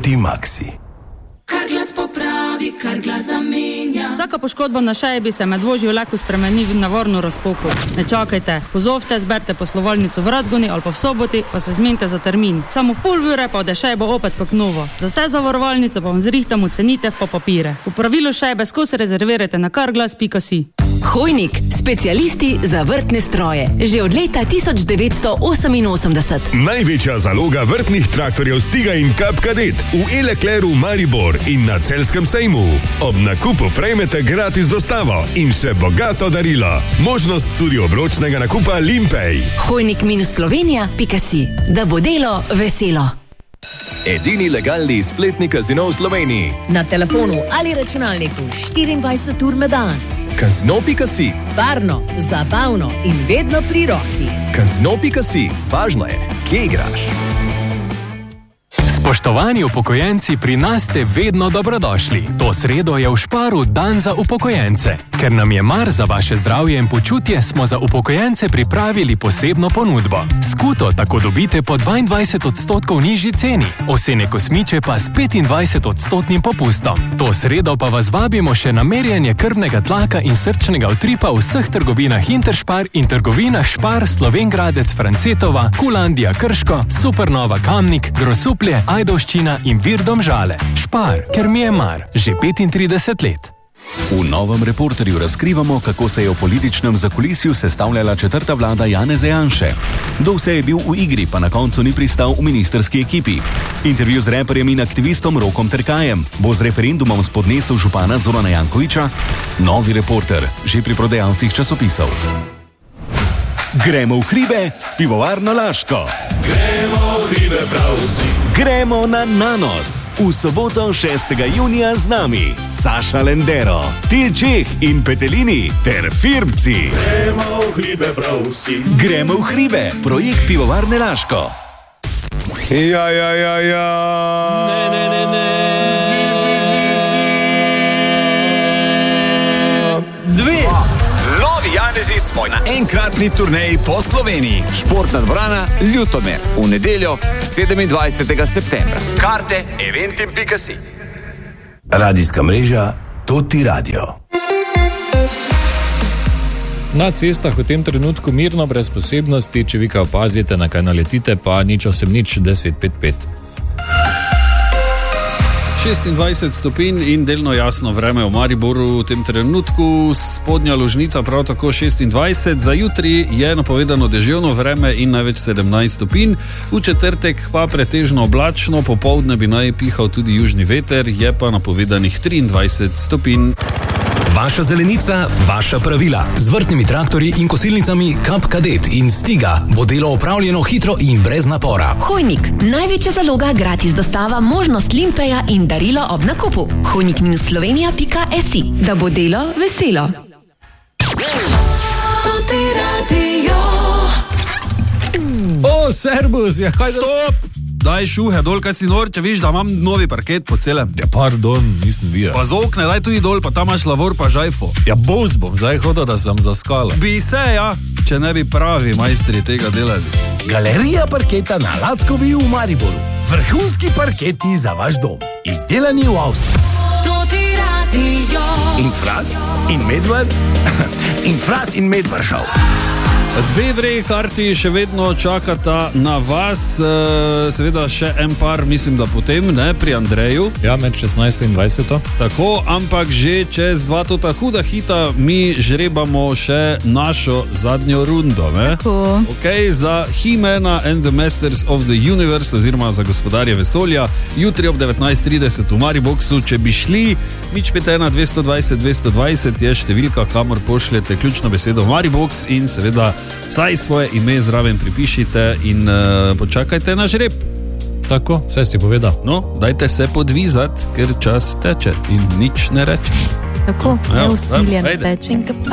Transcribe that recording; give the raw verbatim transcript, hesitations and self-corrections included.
Multimaxi. Carglass popravi, Carglass zamenja. Vsaka poškodba na šejbi se med vožnjo lahko spremeni v navorno razpoko. Ne čakajte, pozovite, zberite poslovalnico v Radgoni ali pa v Soboti, pa se zmenite za termin. Samo v pol ure pa ode šejbo opet kot novo. Za vse zavarovalnice pa vam zrihtamo cenitev pa papire. Po pravilu šejbe skozi rezervirajte na carglass pika si. Hojnik, specialisti za vrtne stroje. Že od leta tisoč devetsto oseminosemdeset. Največja zaloga vrtnih traktorjev Stiga in Cup Cadet v E-Leclercu Maribor in na Celjskem sejmu. Ob nakupu prejmete gratis dostavo in še bogato darilo. Možnost tudi obročnega nakupa Limpej. Hojnik minus slovenija pika si. Da bo delo veselo. Edini legalni spletni kazino v Sloveniji. Na telefonu ali računalniku štiriindvajset ur na dan. Kazino pika si. Varno, zabavno in vedno pri roki. Kazino pika si. Važno je, kje igraš. Spoštovani upokojenci, pri nas ste vedno dobrodošli. To sredo je v Šparu dan za upokojence. Ker nam je mar za vaše zdravje in počutje, smo za upokojence pripravili posebno ponudbo. Skuto tako dobite po dvaindvajset odstotkov nižji ceni, osene kosmiče pa s petindvajset odstotnim popustom. To sredo pa vas vabimo še na merjenje krvnega tlaka in srčnega utripa v vseh trgovinah Interšpar in trgovinah Špar, Slovengradec, Francetova, Kulandija Krško, Supernova Kamnik, Grosuplje, Ajdovščina in Vir Domžale. Špar, ker mi je mar, že petintrideset let. V novem Reporterju razkrivamo, kako se je v političnem zakulisju sestavljala četrta vlada Janeza Janše. Kdo vse je bil v igri, pa na koncu ni pristal v ministrski ekipi. Intervju z reperjem in aktivistom Rokom Terkajem. Bo z referendumom spodnesel župana Zorana Jankovića? Novi Reporter, že pri prodajalcih časopisov. Gremo v hribe s pivovarno Laško. Gremo v hribe prav vsi. Gremo na Nanos. V soboto šestega junija z nami Saša Lendero, Tilčeh in Petelini ter Firbci. Gremo v hribe prav vsi. Gremo v hribe, projekt pivovarne Laško. Ja, ja, ja, ja. Ne, ne, ne, ne. Dve. Janezi smo na enkratni turneji po Sloveniji. Športna dvorana Ljutomer v nedeljo sedemindvajsetega septembra. Karte eventim pika si. Radijska mreža Toti Radio. Na cestah v tem trenutku mirno, brez posebnosti, če vi kaj opazite, na kaj naletite, pa nič osem nič deset pet pet. šestindvajset stopinj in delno jasno vreme v Mariboru v tem trenutku, spodnja Lužnica prav tako šestindvajset, za jutri je napovedano deževno vreme in največ sedemnajst stopinj, v četrtek pa pretežno oblačno, popoldne bi naj pihal tudi južni veter, je pa napovedanih triindvajset stopinj. Vaša zelenica, vaša pravila. Z vrtnimi traktorji in kosilnicami Cup Cadet in Stiga bo delo opravljeno hitro in brez napora. Hojnik, največja zaloga, gratis dostava, možnost Limpeja in darilo ob nakupu. Hojnik minus slovenija pika si. Da bo delo veselo. Toti radio. O, servus, ja, kaj da... Stop! Daj šuhe dol, kaj si nor, če viš, da imam novi parket po celem. Ja, pardon, nisem videl. Pa z okne, daj tudi dol, pa tam imaš lavor pa žajfo. Ja, boz bom zdaj hodil, da sem zaskala. Bi se, ja, če ne bi pravi majstri tega delali. Galerija parketa na Lackovi v Mariboru. Vrhunski parketi za vaš dom. Izdelani v Avstriji. Toti radio. In Fras, in Medvard, in Fras in Medvaršav. Dve vreji karti še vedno čakata na vas, seveda še en par, mislim, da potem, ne, pri Andreju. Ja, med šestnajsto in dvajseto. Tako, ampak že čez dva tota huda hita mi žrebamo še našo zadnjo rundo, ne? Tako. Ok, za He-Mana and the Masters of the Universe, oziroma za Gospodarje vesolja, jutri ob devetnajst trideset v Mariboxu, če bi šli, nič pet ena dvesto dvajset dvesto dvajset je številka, kamor pošljete ključno besedo Maribox in seveda vsaj svoje ime zraven pripišite in uh, počakajte na žreb. Tako, vse si povedal. No, dajte se podvizati, ker čas teče in nič ne reče. Tako, no, neusiljeno teče.